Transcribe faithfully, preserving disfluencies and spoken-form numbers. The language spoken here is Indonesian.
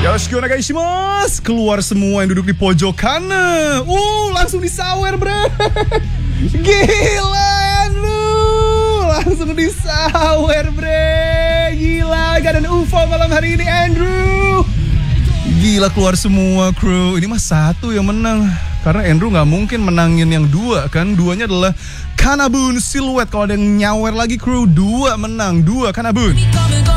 Yoshiko nagaishimasu. Keluar semua yang duduk di pojokan. Uh, langsung disawer, bre. Gila, Andrew. Langsung disawer, bre. Gila, gak ada U F O malam hari ini, Andrew. Gila, keluar semua, kru. Ini mah satu yang menang. Karena Andrew gak mungkin menangin yang dua, kan. Duanya adalah Kanabun Silhouette. Kalau ada yang nyawer lagi, kru, dua menang. Dua Kanabun.